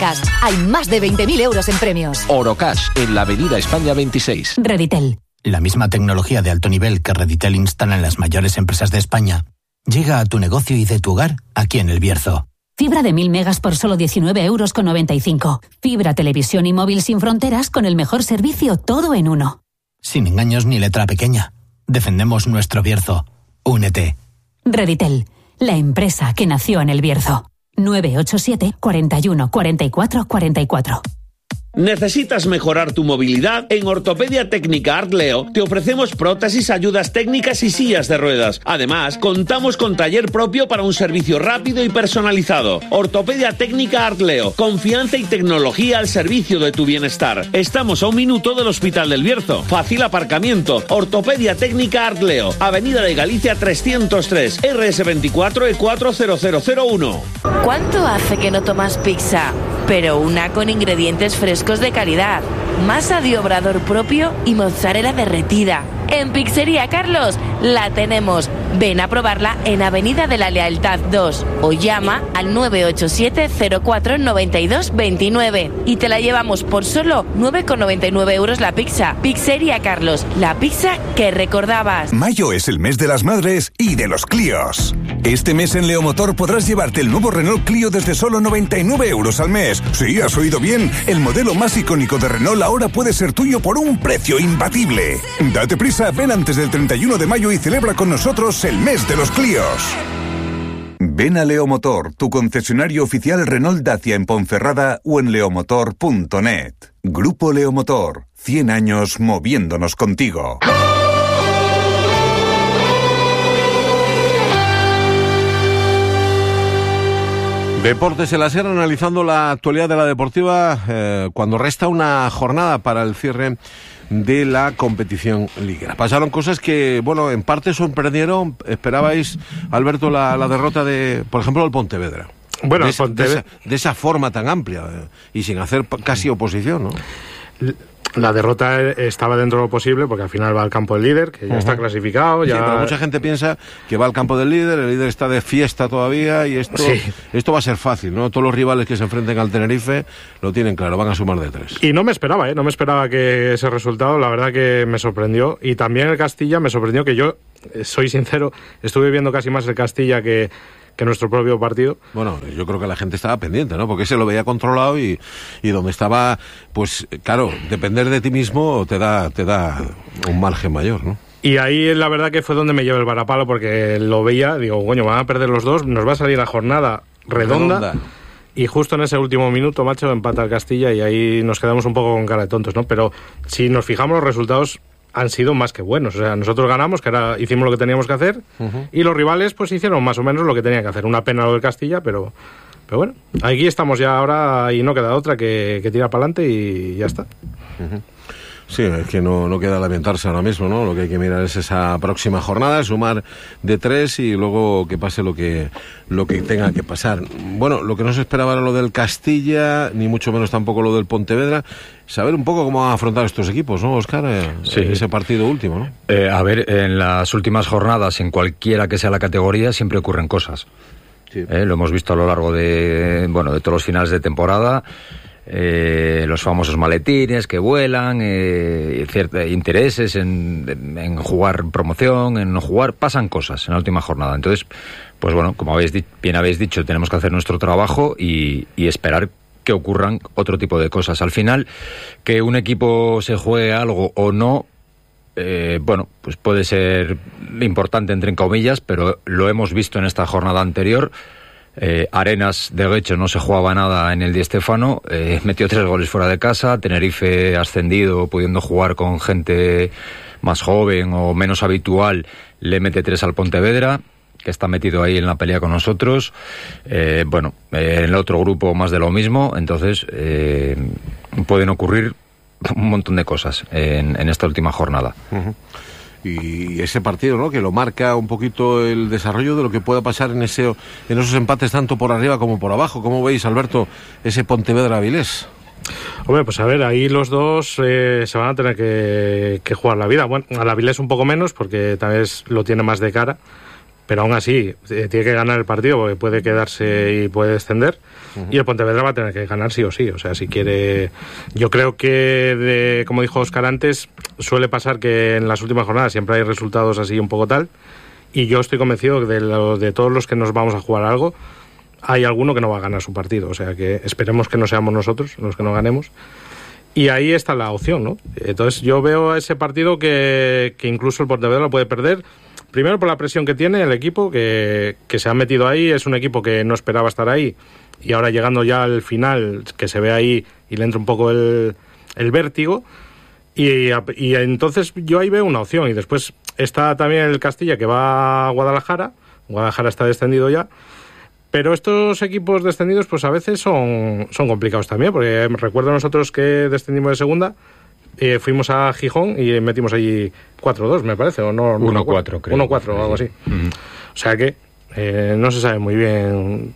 Cash. Hay más de veinte mil euros en premios. Orocash, en la Avenida España veintiséis. Reditel. La misma tecnología de alto nivel que Reditel instala en las mayores empresas de España llega a tu negocio y de tu hogar aquí en El Bierzo. Fibra de mil megas por solo diecinueve euros con noventa y cinco. Fibra, televisión y móvil sin fronteras con el mejor servicio, todo en uno. Sin engaños ni letra pequeña. Defendemos nuestro Bierzo. Únete. Reditel, la empresa que nació en El Bierzo. nueve ocho siete, cuarenta y uno, cuarenta y cuatro, cuarenta y cuatro. ¿Necesitas mejorar tu movilidad? En Ortopedia Técnica Artleo te ofrecemos prótesis, ayudas técnicas y sillas de ruedas. Además, contamos con taller propio para un servicio rápido y personalizado. Ortopedia Técnica Artleo, confianza y tecnología al servicio de tu bienestar. Estamos a un minuto del Hospital del Bierzo. Fácil aparcamiento. Ortopedia Técnica Artleo, Avenida de Galicia trescientos tres, R S veinticuatro E cuatro cero cero cero uno. ¿Cuánto hace que no tomas pizza? Pero una con ingredientes frescos de calidad, masa de obrador propio y mozzarella derretida. En Pizzería Carlos la tenemos. Ven a probarla en Avenida de la Lealtad dos o llama al nueve ocho siete, cero cuatro, noventa y dos, veintinueve y te la llevamos por solo nueve con noventa y nueve euros la pizza. Pizzería Carlos, la pizza que recordabas. Mayo es el mes de las madres y de los Clios. Este mes en Leomotor podrás llevarte el nuevo Renault Clio desde solo noventa y nueve euros al mes. Sí, has oído bien. El modelo más icónico de Renault ahora puede ser tuyo por un precio imbatible. Date prisa, ven antes del treinta y uno de mayo y celebra con nosotros el mes de los Clios. Ven a Leomotor, tu concesionario oficial Renault Dacia en Ponferrada o en leomotor punto net. Grupo Leomotor, cien años moviéndonos contigo. Deportes en la Sierra, analizando la actualidad de la deportiva eh, cuando resta una jornada para el cierre de la competición liguera. Pasaron cosas que, bueno, en parte sorprendieron. Esperabais, Alberto, la, la derrota de, por ejemplo, del Pontevedra. Bueno, de esa, Pontevedra... de, esa, de esa forma tan amplia eh, y sin hacer casi oposición, ¿no? La derrota estaba dentro de lo posible porque al final va al campo del líder, que ya uh-huh. está clasificado. Ya... Sí, pero mucha gente piensa que va al campo del líder, el líder está de fiesta todavía y esto, sí. esto va a ser fácil, ¿no? Todos los rivales que se enfrenten al Tenerife lo tienen claro, van a sumar de tres. Y no me esperaba, ¿eh? No me esperaba que ese resultado, la verdad que me sorprendió. Y también el Castilla me sorprendió, que yo, soy sincero, estuve viendo casi más el Castilla que... que nuestro propio partido. Bueno, yo creo que la gente estaba pendiente, ¿no? Porque se lo veía controlado y, y donde estaba, pues claro, depender de ti mismo te da, te da un margen mayor, ¿no? Y ahí la verdad que fue donde me llevé el varapalo, porque lo veía, digo, coño, van a perder los dos, nos va a salir la jornada redonda, redonda. Y justo en ese último minuto, macho, empata el Castilla y ahí nos quedamos un poco con cara de tontos, ¿no? Pero si nos fijamos, los resultados han sido más que buenos. O sea, nosotros ganamos, que era, hicimos lo que teníamos que hacer, uh-huh. y los rivales pues hicieron más o menos lo que tenían que hacer. Una pena lo del Castilla, pero, pero bueno, aquí estamos ya ahora y no queda otra que, que tirar para adelante y ya está. Uh-huh. Sí, es que no, no queda lamentarse ahora mismo, ¿no? Lo que hay que mirar es esa próxima jornada, sumar de tres y luego que pase lo que lo que tenga que pasar. Bueno, lo que no se esperaba era lo del Castilla, ni mucho menos tampoco lo del Pontevedra. Saber un poco cómo van a afrontar estos equipos, ¿no, Óscar? Eh, sí. Ese partido último, ¿no? Eh, a ver, en las últimas jornadas, en cualquiera que sea la categoría, siempre ocurren cosas. Sí. Eh, lo hemos visto a lo largo de, bueno, de todos los finales de temporada. Eh, los famosos maletines que vuelan, eh, ciertos intereses en, en jugar promoción, en no jugar, pasan cosas en la última jornada. Entonces, pues bueno, como habéis di- bien habéis dicho, tenemos que hacer nuestro trabajo y, y esperar que ocurran otro tipo de cosas. Al final, que un equipo se juegue algo o no, eh, bueno, pues puede ser importante entre comillas, pero lo hemos visto en esta jornada anterior. Eh, Arenas de Guecho no se jugaba nada en el Di Stéfano, eh, metió tres goles fuera de casa. Tenerife ascendido, pudiendo jugar con gente más joven o menos habitual, le mete tres al Pontevedra, que está metido ahí en la pelea con nosotros. Eh, bueno, eh, en el otro grupo más de lo mismo. Entonces eh, pueden ocurrir un montón de cosas en, en esta última jornada. Uh-huh. Y ese partido, ¿no?, que lo marca un poquito el desarrollo de lo que pueda pasar en ese en esos empates tanto por arriba como por abajo. ¿Cómo veis, Alberto, ese Pontevedra-Avilés? Hombre, pues a ver, ahí los dos eh, se van a tener que, que jugar la vida. Bueno, al Avilés un poco menos, porque tal vez lo tiene más de cara, pero aún así eh, tiene que ganar el partido porque puede quedarse y puede descender. Uh-huh. Y el Pontevedra va a tener que ganar sí o sí, o sea, si quiere. Yo creo que, de, como dijo Óscar antes, suele pasar que en las últimas jornadas siempre hay resultados así un poco tal, y yo estoy convencido de, lo, de todos los que nos vamos a jugar algo, hay alguno que no va a ganar su partido, o sea que esperemos que no seamos nosotros los que no ganemos. Y ahí está la opción, ¿no? Entonces yo veo ese partido que, que incluso el Pontevedra lo puede perder. Primero por la presión que tiene el equipo, que, que se ha metido ahí. Es un equipo que no esperaba estar ahí. Y ahora llegando ya al final, que se ve ahí y le entra un poco el, el vértigo. Y, y entonces yo ahí veo una opción. Y después está también el Castilla, que va a Guadalajara. Guadalajara está descendido ya. Pero estos equipos descendidos pues a veces son, son complicados también, porque recuerdo nosotros que descendimos de segunda, eh, fuimos a Gijón y metimos allí cuatro dos, me parece, o no. uno cuatro, creo. uno cuatro o algo así. Uh-huh. O sea que eh, no se sabe muy bien.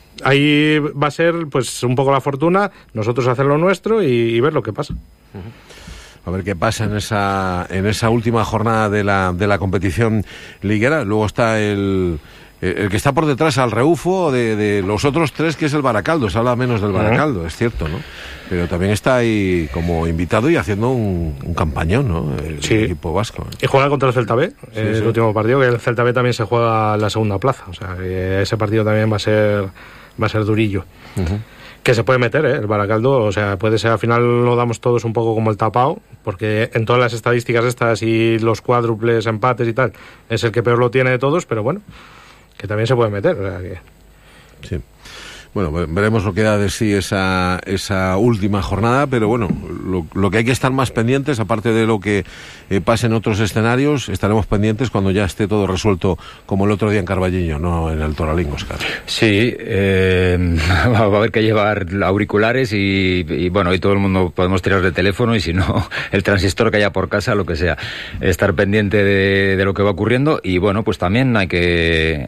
Ahí va a ser pues un poco la fortuna, nosotros hacer lo nuestro y, y ver lo que pasa. Uh-huh. A ver qué pasa en esa en esa última jornada de la de la competición liguera. Luego está el el que está por detrás al rebufo de, de los otros tres, que es el Baracaldo. Se habla menos del Baracaldo, uh-huh. Es cierto, ¿no? Pero también está ahí como invitado y haciendo un, un campañón, ¿no? El sí. equipo vasco. Y juega contra el Celta B, sí, el sí. último partido, que el Celta B también se juega la segunda plaza. O sea, que ese partido también va a ser va a ser durillo. Uh-huh. Que se puede meter, ¿eh? El Baracaldo, o sea, puede ser, al final lo damos todos un poco como el tapao, porque en todas las estadísticas estas y los cuádruples, empates y tal, es el que peor lo tiene de todos, pero bueno, que también se puede meter, o sea que... Sí. Bueno, veremos lo que da de sí esa, esa última jornada, pero bueno, lo, lo que hay que estar más pendientes, aparte de lo que eh, pase en otros escenarios, estaremos pendientes cuando ya esté todo resuelto, como el otro día en Carballiño, no en el Toralín, Óscar. Sí, eh, va a haber que llevar auriculares y, y bueno, y todo el mundo podemos tirar de teléfono y si no, el transistor que haya por casa, lo que sea. Estar pendiente de, de lo que va ocurriendo y bueno, pues también hay que...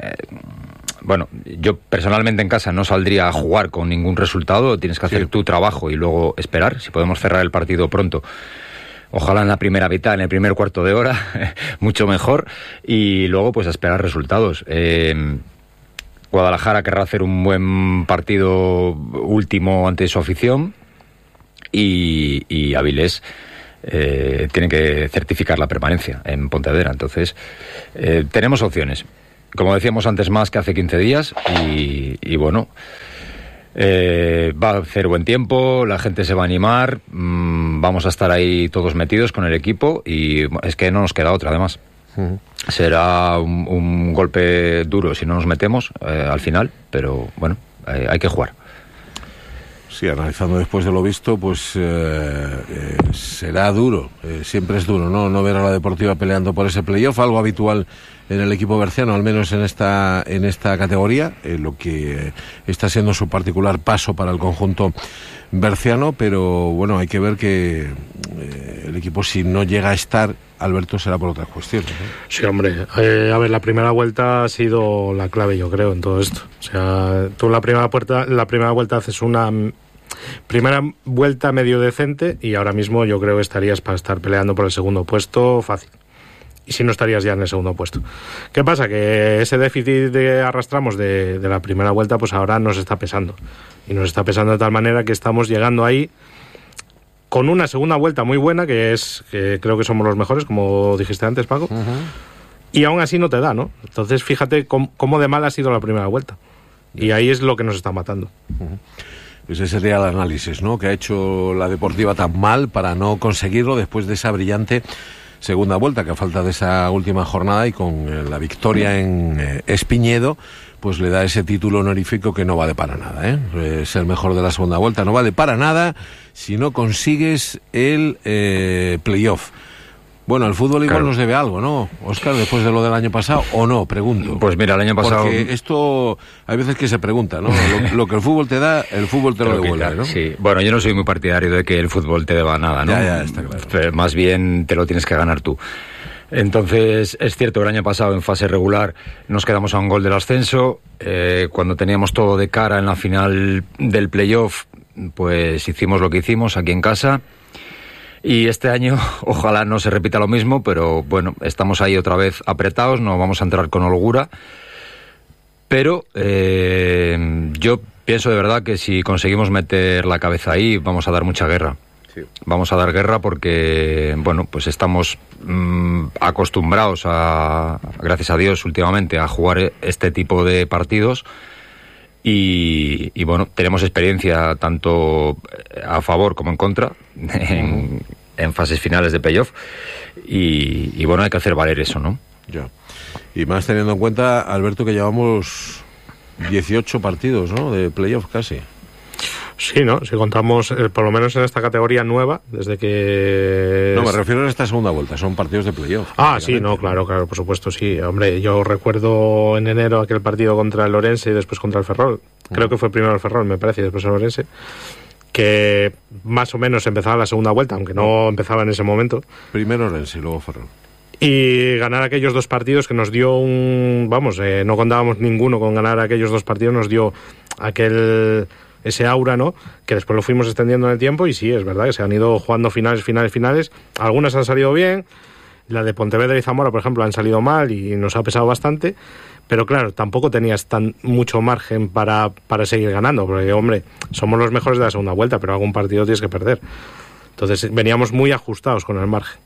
Bueno, yo personalmente en casa no saldría a jugar con ningún resultado, tienes que hacer sí. tu trabajo y luego esperar, si podemos cerrar el partido pronto. Ojalá en la primera mitad, en el primer cuarto de hora, mucho mejor, y luego pues a esperar resultados. Eh, Guadalajara querrá hacer un buen partido último ante su afición y, y Avilés eh, tiene que certificar la permanencia en Pontevedra, entonces eh, tenemos opciones. Como decíamos antes, más que hace quince días y, y bueno, eh, va a hacer buen tiempo, la gente se va a animar, mmm, vamos a estar ahí todos metidos con el equipo y es que no nos queda otra además. Uh-huh. Será un, un golpe duro si no nos metemos eh, al final, pero bueno, eh, hay que jugar. Sí, analizando después de lo visto, pues eh, eh, será duro, eh, siempre es duro, ¿no? No ver a la Deportiva peleando por ese playoff, algo habitual en el equipo berciano, al menos en esta en esta categoría, eh, lo que eh, está siendo su particular paso para el conjunto berciano, pero bueno, hay que ver que eh, el equipo, si no llega a estar, Alberto, será por otras cuestiones, ¿eh? Sí, hombre, eh, a ver, la primera vuelta ha sido la clave, yo creo, en todo esto. O sea, tú la primera puerta, la primera vuelta haces una primera vuelta medio decente y ahora mismo yo creo que estarías para estar peleando por el segundo puesto fácil. Y si no, estarías ya en el segundo puesto. ¿Qué pasa? Que ese déficit que arrastramos de, de la primera vuelta, pues ahora nos está pesando. Y nos está pesando de tal manera que estamos llegando ahí con una segunda vuelta muy buena, que es que creo que somos los mejores, como dijiste antes, Paco. Uh-huh. Y aún así no te da, ¿no? Entonces fíjate cómo, cómo de mal ha sido la primera vuelta. Y ahí es lo que nos está matando. Uh-huh. Ese sería el análisis, ¿no?, que ha hecho la Deportiva tan mal para no conseguirlo después de esa brillante segunda vuelta, que a falta de esa última jornada y con eh, la victoria en eh, Espiñedo, pues le da ese título honorífico que no vale para nada, ¿eh? Es el mejor de la segunda vuelta, no vale para nada si no consigues el eh, playoff. Bueno, el fútbol igual claro. nos debe algo, ¿no, Óscar, después de lo del año pasado, o no, pregunto? Pues mira, el año pasado... Porque esto, hay veces que se pregunta, ¿no? Lo, lo que el fútbol te da, el fútbol te lo devuelve, ¿no? Sí, bueno, yo no soy muy partidario de que el fútbol te deba nada, ¿no? Ya, ya, está claro. Pero más bien te lo tienes que ganar tú. Entonces, es cierto, el año pasado en fase regular nos quedamos a un gol del ascenso, eh, cuando teníamos todo de cara en la final del playoff, pues hicimos lo que hicimos aquí en casa. Y este año ojalá no se repita lo mismo, pero bueno, estamos ahí otra vez apretados, no vamos a entrar con holgura, pero eh, yo pienso de verdad que si conseguimos meter la cabeza ahí vamos a dar mucha guerra. Sí. Vamos a dar guerra porque, bueno, pues estamos mmm, acostumbrados a, gracias a Dios últimamente, a jugar este tipo de partidos. Y, y bueno, tenemos experiencia tanto a favor como en contra en, en fases finales de playoff y, y bueno, hay que hacer valer eso, ¿no? Ya. Y más teniendo en cuenta, Alberto, que llevamos dieciocho partidos, ¿no? De playoff casi. Sí, ¿no? Si contamos, eh, por lo menos en esta categoría nueva, desde que... No, me refiero a esta segunda vuelta, son partidos de playoff. Ah, sí, no, claro, claro, por supuesto, sí. Hombre, yo recuerdo en enero aquel partido contra el Orense y después contra el Ferrol. Creo que fue primero el Ferrol, me parece, y después el Orense. Que más o menos empezaba la segunda vuelta, aunque no empezaba en ese momento. Primero Orense y luego Ferrol. Y ganar aquellos dos partidos que nos dio un... Vamos, eh, no contábamos ninguno con ganar aquellos dos partidos, nos dio aquel... ese aura, ¿no? Que después lo fuimos extendiendo en el tiempo y sí, es verdad que se han ido jugando finales, finales, finales. Algunas han salido bien, la de Pontevedra y Zamora, por ejemplo, han salido mal y nos ha pesado bastante, pero claro, tampoco tenías tan mucho margen para, para seguir ganando, porque, hombre, somos los mejores de la segunda vuelta, pero algún partido tienes que perder. Entonces veníamos muy ajustados con el margen.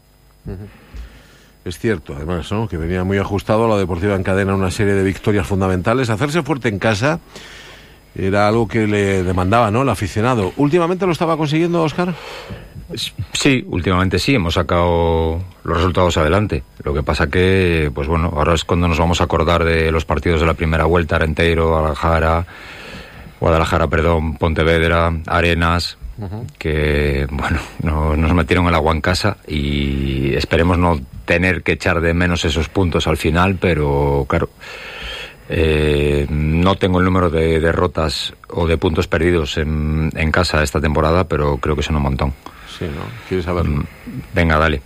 Es cierto, además, ¿no? Que venía muy ajustado a la Deportiva encadena una serie de victorias fundamentales. Hacerse fuerte en casa era algo que le demandaba, ¿no?, el aficionado. ¿Últimamente lo estaba consiguiendo, Óscar? Sí, últimamente sí, hemos sacado los resultados adelante. Lo que pasa que, pues bueno, ahora es cuando nos vamos a acordar de los partidos de la primera vuelta, Arenteiro, Guadalajara, Guadalajara, perdón, Pontevedra, Arenas, uh-huh. que, bueno, no, nos metieron el agua en casa y esperemos no tener que echar de menos esos puntos al final, pero claro... Eh, no tengo el número de derrotas o de puntos perdidos en, en casa esta temporada, pero creo que son un montón. Sí, ¿no? ¿Quieres saberlo? Venga, dale.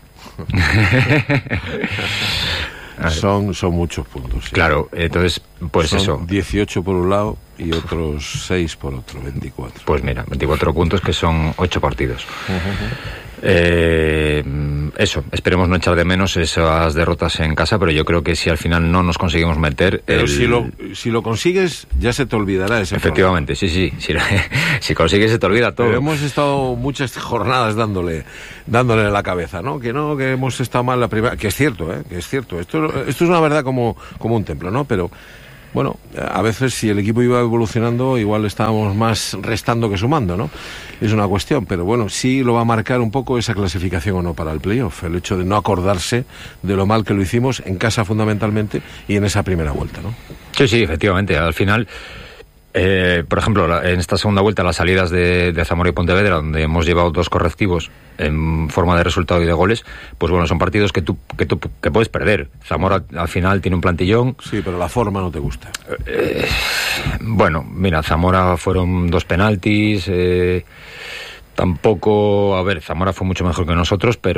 son, son muchos puntos. Sí. Claro, entonces, pues son eso. dieciocho por un lado y otros seis por otro, veinticuatro. Pues mira, veinticuatro puntos que son ocho partidos. Uh-huh. Eh, eso, esperemos no echar de menos esas derrotas en casa, pero yo creo que si al final no nos conseguimos meter... Pero el... si, lo, si lo consigues, ya se te olvidará ese Efectivamente, problema. sí, sí. Si, si consigues, se te olvida todo. Pero hemos estado muchas jornadas dándole dándole la cabeza, ¿no? Que no, que hemos estado mal la primera... Que es cierto, ¿eh? Que es cierto. Esto, esto es una verdad como, como un templo, ¿no? Pero... Bueno, a veces si el equipo iba evolucionando, igual estábamos más restando que sumando, ¿no? Es una cuestión, pero bueno, sí lo va a marcar un poco esa clasificación o no para el playoff, el hecho de no acordarse de lo mal que lo hicimos en casa fundamentalmente y en esa primera vuelta, ¿no? Sí, sí, efectivamente, al final... Eh, por ejemplo, la, en esta segunda vuelta, las salidas de, de Zamora y Pontevedra, donde hemos llevado dos correctivos en forma de resultado y de goles, pues bueno, son partidos que tú que, tú, que puedes perder. Zamora al final tiene un plantillón. Sí, pero la forma no te gusta. Eh, bueno, mira, Zamora fueron dos penaltis. Eh, tampoco, a ver, Zamora fue mucho mejor que nosotros, pero